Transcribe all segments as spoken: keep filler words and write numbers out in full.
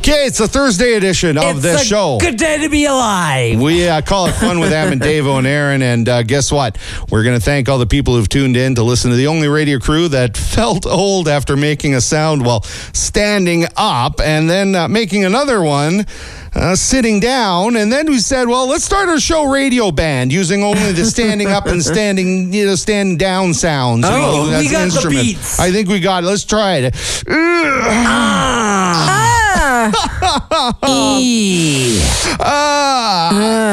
Okay, it's the Thursday edition of it's this a show. Good day to be alive. We uh, call it Fun with Am and Davo and Aaron, and uh, guess what? We're going to thank all the people who've tuned in to listen to the only radio crew that felt old after making a sound while standing up, and then uh, making another one uh, sitting down, and then we said, well, let's start our show radio band using only the standing up and standing, you know, standing down sounds. Oh, you know, we as got the instrument. beats. I think we got it. Let's try it. Ah. E. Ah.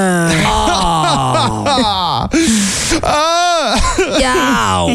Oh. Ah. Yow.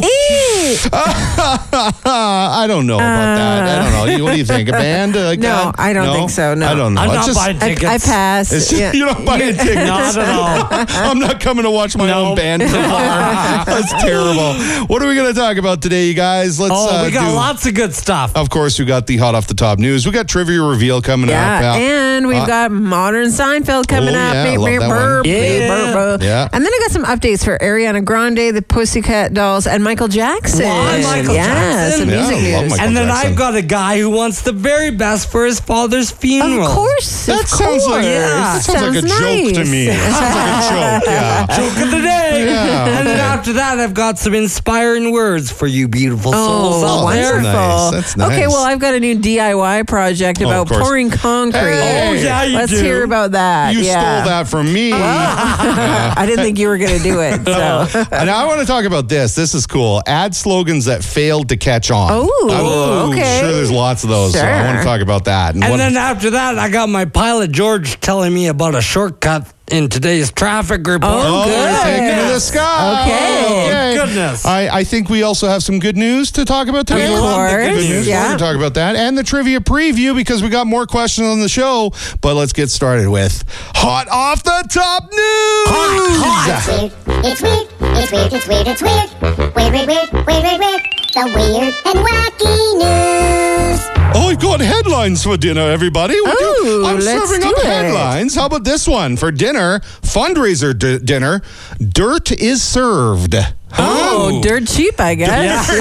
I don't know about that. I don't know. What do you think? A band? Like No, that? I don't think so, no. I don't know. I'm It's not just- buying I, tickets. I pass. it's- Yeah. You're not buying tickets. Not at all. I'm not coming to watch my No. own band perform. That's terrible. What are we going to talk about today, you guys? Let's. Oh, uh, we got do, lots of good stuff. Of course, we got the hot off the top news. We got trivia reveal coming Yeah, up. Uh, and we've uh, got Modern Seinfeld coming Oh, up. yeah, I Beep, love beep, that one. burp, beep, Yeah. burp, burp. Yeah. And then I got some updates for Ariana Grande, the Pussycat Dolls, and Michael Jackson. Why Michael yeah, Jackson? some Yeah, music I love news. Michael And then Jackson. I've got a guy who wants the very best for his father's funeral. Of course, That of sounds course. like Yeah. that sounds, like a Sounds joke to nice. me. It sounds like a joke. Yeah. Joke of the day. Yeah, And then okay. after that, I've got some inspiring words for you beautiful souls Oh, out there. wonderful. Nice. That's nice. Okay, well, I've got a new D I Y project Oh, of about course. pouring concrete. Hey. Oh, yeah, you Let's do. hear about that. You yeah. stole that from me. I didn't think you were going to do it. So. And I want to talk about this. This is cool. Ad slogans that failed to catch on. Oh, I'm okay. sure there's lots of those. So I want to Sure. talk about that. And what- then after that, I got my pilot George telling me about a shortcut in today's traffic report. Oh, Oh, good. we're taking to the sky. Okay. Okay. Goodness. I, I think we also have some good news to talk about today. Of We love the good course, Good news. yeah. We're going to talk about that. And the trivia preview because we got more questions on the show. But let's get started with Hot Off the Top News. Hot, It's weird, it's weird, it's weird, it's weird, it's weird. Weird, weird, weird, weird, weird, weird. The weird and wacky news. Oh, I've got headlines for dinner, everybody. What do you- Ooh, I'm let's serving do up it. headlines. How about this one? For dinner, fundraiser d- dinner, dirt is served. Oh, dirt cheap, I guess.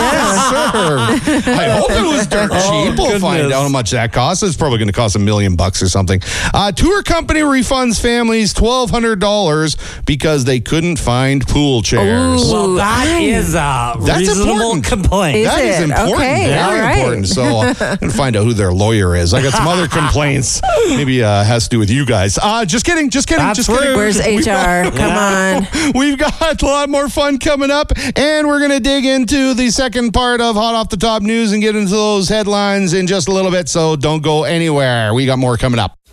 Served. I hope it was dirt Oh, cheap. We'll find goodness. out how much that costs. It's probably going to cost a million bucks or something. Uh, tour company refunds families twelve hundred dollars because they couldn't find pool chairs. Ooh. well, that Nice. is a That's reasonable important. complaint. Is That is it? important. Okay, Very all right. important. So uh, I'm going to find out who their lawyer is. I got some other complaints. Maybe uh, has to do with you guys. Uh, just kidding. Just kidding. That's just kidding. rude. Where's H R? Come on. We've got a lot more fun coming up, and we're going to dig into the second part of Hot Off the Top News and get into those headlines in just a little bit, so don't go anywhere. We got more coming up.